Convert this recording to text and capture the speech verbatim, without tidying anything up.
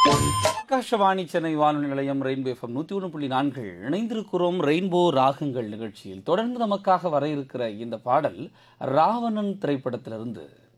ஆகாஷவாணி சென்னை வானொலி நிலையம் rainbow FM நூற்றி ஒன்று புள்ளி நான்கு இணைந்திருக்கிறோம் ரெயின்போ ராகங்கள் நிகழ்ச்சியில். தொடர்ந்து நமக்காக வர இருக்கிற இந்த பாடல் ராவணன் திரைப்படத்திலிருந்து.